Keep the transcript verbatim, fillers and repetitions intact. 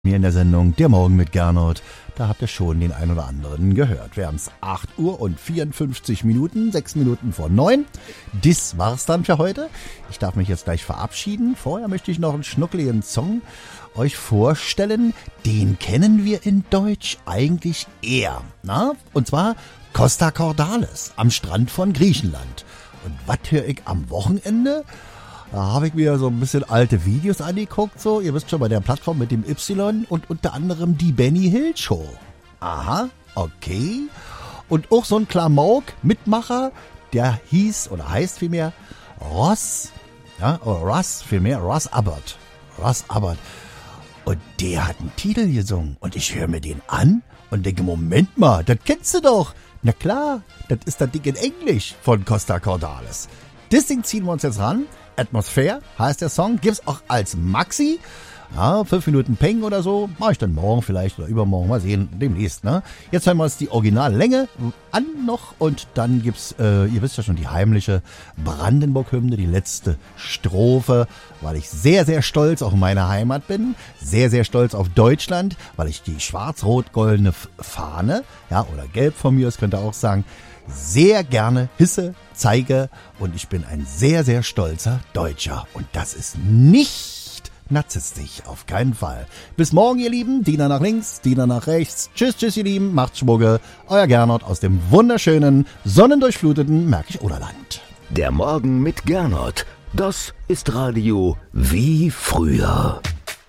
Hier in der Sendung Der Morgen mit Gernot. Da habt ihr schon den ein oder anderen gehört. Wir haben es acht Uhr und vierundfünfzig Minuten, sechs Minuten vor neun. Das war's dann für heute. Ich darf mich jetzt gleich verabschieden. Vorher möchte ich noch einen schnuckeligen Song euch vorstellen. Den kennen wir in Deutsch eigentlich eher. Na? Und zwar Costa Cordalis am Strand von Griechenland. Und was höre ich am Wochenende? Da habe ich mir so ein bisschen alte Videos angeguckt, so. Ihr wisst schon, bei der Plattform mit dem Y und unter anderem die Benny Hill Show. Aha, okay. Und auch so ein Klamauk-Mitmacher, der hieß oder heißt vielmehr Ross, ja, oder Russ vielmehr, Russ Abbott. Russ Abbott. Und der hat einen Titel gesungen. Und ich höre mir den an und denke, Moment mal, das kennst du doch. Na klar, das ist das Ding in Englisch von Costa Cordalis. Das Ding ziehen wir uns jetzt ran. Atmosphere heißt der Song, gibt's auch als Maxi. Ja, fünf Minuten Peng oder so, mache ich dann morgen vielleicht oder übermorgen, mal sehen, demnächst, ne? Jetzt hören wir uns die Originallänge an noch und dann gibt's, äh, ihr wisst ja schon, die heimliche Brandenburg-Hymne, die letzte Strophe, weil ich sehr, sehr stolz auf meine Heimat bin, sehr, sehr stolz auf Deutschland, weil ich die schwarz-rot-goldene Fahne, ja, oder gelb von mir, das könnt ihr auch sagen, sehr gerne hisse, zeige und ich bin ein sehr, sehr stolzer Deutscher und das ist nicht narzisstisch, auf keinen Fall. Bis morgen, ihr Lieben, Diener nach links, Diener nach rechts. Tschüss, tschüss, ihr Lieben, macht's Schmugge. Euer Gernot aus dem wunderschönen, sonnendurchfluteten Märkisch-Oderland. Der Morgen mit Gernot, das ist Radio wie früher.